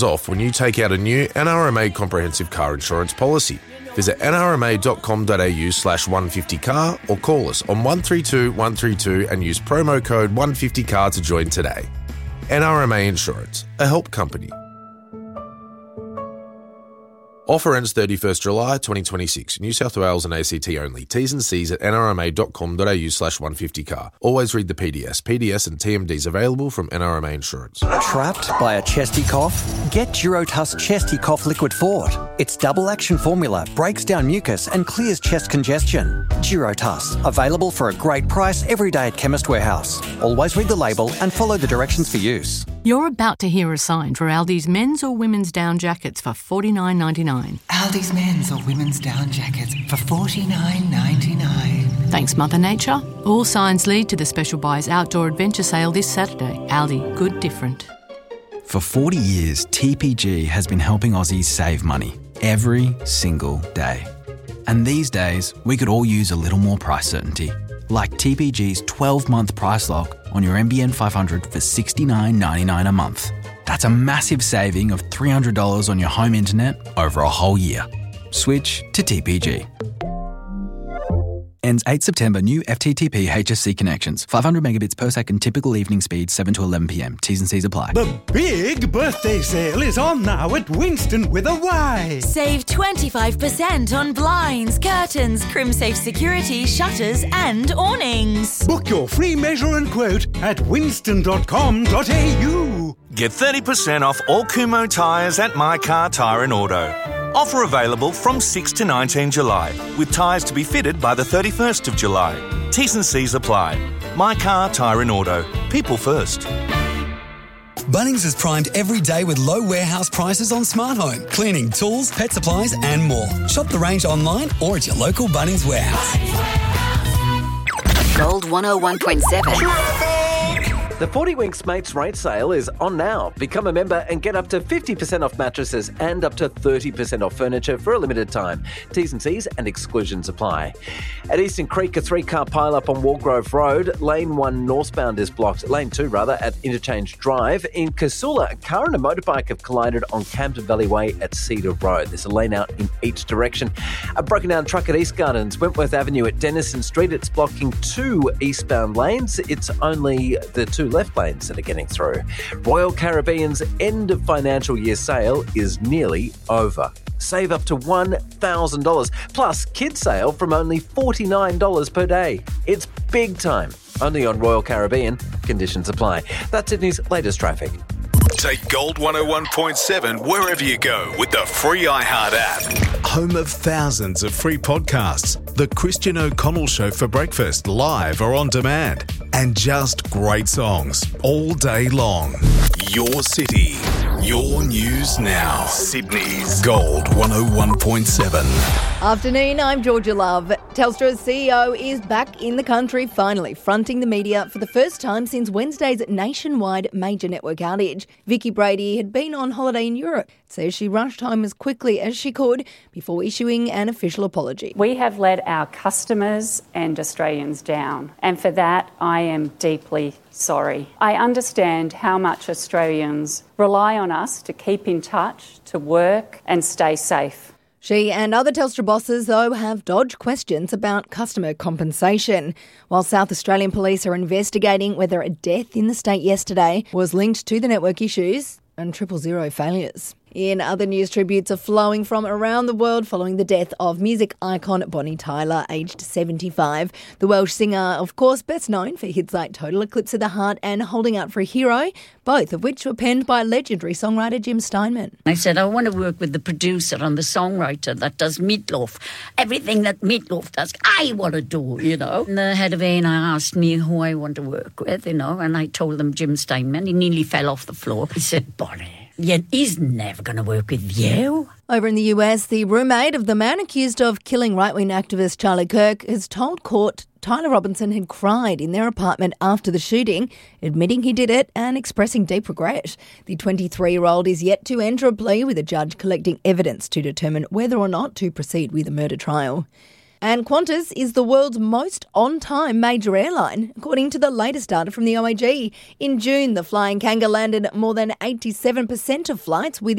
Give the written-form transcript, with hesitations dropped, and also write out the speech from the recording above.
off when you take out a new NRMA comprehensive car insurance policy. Visit nrma.com.au/150car or call us on 132 132 and use promo code 150car to join today. NRMA Insurance, a help company. Offer ends 31st July 2026. New South Wales and ACT only. T's and C's at nrma.com.au/150car. Always read the PDS. PDS and TMDs available from NRMA Insurance. Trapped by a chesty cough? Get Durotuss Chesty Cough Liquid Fort. Its double action formula breaks down mucus and clears chest congestion. Durotuss, available for a great price every day at Chemist Warehouse. Always read the label and follow the directions for use. You're about to hear a sign for Aldi's men's or women's down jackets for $49.99. Aldi's men's or women's down jackets for $49.99. Thanks, Mother Nature. All signs lead to the Special Buys Outdoor Adventure Sale this Saturday. Aldi, good different. For 40 years, TPG has been helping Aussies save money every single day. And these days, we could all use a little more price certainty. Like TPG's 12-month price lock on your NBN 500 for $69.99 a month. That's a massive saving of $300 on your home internet over a whole year. Switch to TPG. Ends 8 September. New FTTP HSC connections. 500 megabits per second. Typical evening speed 7 to 11 p.m. T's and C's apply. The big birthday sale is on now at Winston with a Y. Save 25% on blinds, curtains, CrimSafe security, shutters and awnings. Book your free measure and quote at winston.com.au. Get 30% off all Kumho tyres at My Car Tyre and Auto. Offer available from 6 to 19 July, with tyres to be fitted by the 31st of July. T's and C's apply. My Car Tyre and Auto. People first. Bunnings is primed every day with low warehouse prices on smart home, cleaning tools, pet supplies and more. Shop the range online or at your local Bunnings warehouse. Gold 101.7. The 40 Winks Mates Rate Sale is on now. Become a member and get up to 50% off mattresses and up to 30% off furniture for a limited time. T's and C's and exclusions apply. At Eastern Creek, a 3-car pile-up on Walgrove Road. Lane 1 northbound is blocked. Lane 2, at Interchange Drive. In Casula, a car and a motorbike have collided on Camden Valley Way at Cedar Road. There's a lane out in each direction. A broken down truck at East Gardens, Wentworth Avenue at Denison Street. It's blocking 2 eastbound lanes. It's only the 2 left lanes that are getting through. Royal Caribbean's end of financial year sale is nearly over. Save up to $1,000 plus kids sale from only $49 per day. It's big time. Only on Royal Caribbean. Conditions apply. That's Sydney's latest traffic. Take Gold 101.7 wherever you go with the free iHeart app. Home of thousands of free podcasts. The Christian O'Connell Show for breakfast, live or on demand. And just great songs all day long. Your city, your news now. Sydney's Gold 101.7. Afternoon, I'm Georgia Love. Telstra's CEO is back in the country, finally fronting the media for the first time since Wednesday's nationwide major network outage. Vicky Brady had been on holiday in Europe, says she rushed home as quickly as she could before issuing an official apology. We have let our customers and Australians down, and for that I am deeply sorry. I understand how much Australians rely on us to keep in touch, to work and stay safe. She and other Telstra bosses, though, have dodged questions about customer compensation. While South Australian police are investigating whether a death in the state yesterday was linked to the network issues and 000 failures. In other news, tributes are flowing from around the world following the death of music icon Bonnie Tyler, aged 75. The Welsh singer, of course, best known for hits like Total Eclipse of the Heart and Holding Out for a Hero, both of which were penned by legendary songwriter Jim Steinman. I said, I want to work with the producer and the songwriter that does Meatloaf. Everything that Meatloaf does, I want to do, you know. And the head of A&R asked me who I want to work with, you know, and I told them Jim Steinman. He nearly fell off the floor. He said, Bonnie, he's never going to work with you. Over in the US, the roommate of the man accused of killing right-wing activist Charlie Kirk has told court Tyler Robinson had cried in their apartment after the shooting, admitting he did it and expressing deep regret. The 23-year-old is yet to enter a plea, with a judge collecting evidence to determine whether or not to proceed with a murder trial. And Qantas is the world's most on-time major airline, according to the latest data from the OAG. In June, the Flying Kanga landed more than 87% of flights with